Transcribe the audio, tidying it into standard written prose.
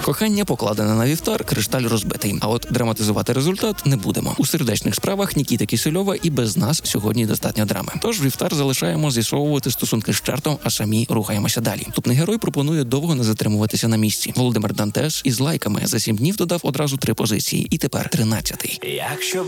Кохання покладене на вівтар, кришталь розбитий. А от драматизувати результат не будемо. У сердечних справах Нікіта Кісельова і без нас сьогодні достатньо драми. Тож вівтар залишаємо з'ясовувати стосунки з чартом, а самі рухаємося далі. Наступний герой пропонує довго не затримуватися на місці. Володимир Дантес із лайками за 7 днів додав одразу 3 позиції. І тепер 13-й. Якщо